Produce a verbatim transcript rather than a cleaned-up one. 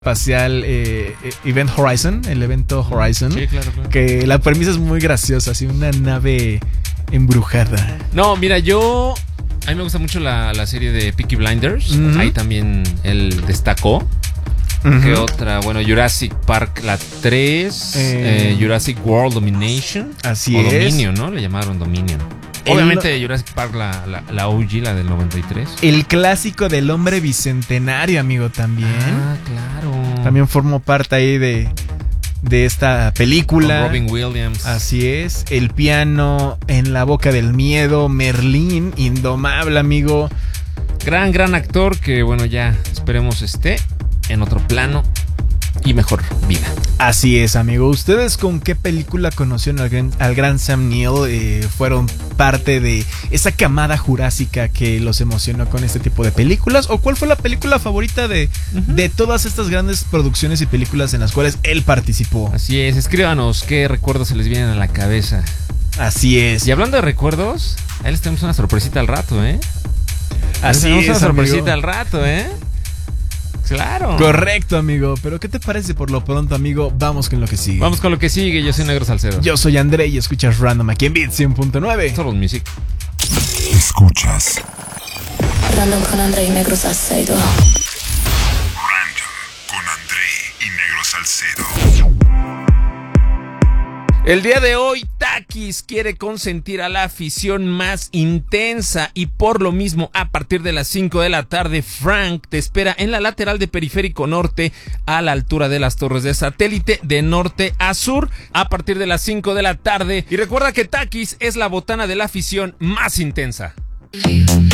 espacial eh, Event Horizon, el evento Horizon. Sí, claro, claro. Que la premisa es muy graciosa, así una nave embrujada. No, mira, yo... A mí me gusta mucho la, la serie de Peaky Blinders. Uh-huh. Ahí también él destacó. Uh-huh. ¿Qué otra? Bueno, Jurassic Park, la tres. Eh, eh, Jurassic World Domination. Así o es. Dominion, ¿no? Le llamaron Dominion. Obviamente el, Jurassic Park, la, la, la O G, la del noventa y tres. El clásico del hombre bicentenario, amigo, también. Ah, claro. También formó parte ahí de, de esta película. Con Robin Williams. Así es. El piano en la boca del miedo. Merlín, indomable, amigo. Gran, gran actor que, bueno, ya esperemos esté en otro plano y mejor vida. Así es, amigo. ¿Ustedes con qué película conocieron al gran, al gran Sam Neill? Eh, ¿Fueron parte de esa camada jurásica que los emocionó con este tipo de películas? ¿O cuál fue la película favorita de, uh-huh. de todas estas grandes producciones y películas en las cuales él participó? Así es, escríbanos qué recuerdos se les vienen a la cabeza. Así es. Y hablando de recuerdos, ahí les tenemos una sorpresita al rato, ¿eh? Así tenemos es, una sorpresita amigo. al rato, ¿eh? Claro. Correcto, amigo. Pero ¿qué te parece por lo pronto, amigo? Vamos con lo que sigue. Vamos con lo que sigue. Yo soy Negro Salcedo. Yo soy André y escuchas Random aquí en Beat cien punto nueve. Solo Music. Escuchas Random con André y Negro Salcedo. Random con André y Negro Salcedo. El día de hoy, Takis quiere consentir a la afición más intensa y por lo mismo, a partir de las cinco de la tarde, Frank te espera en la lateral de Periférico Norte, a la altura de las torres de satélite, de norte a sur, a partir de las cinco de la tarde. Y recuerda que Takis es la botana de la afición más intensa.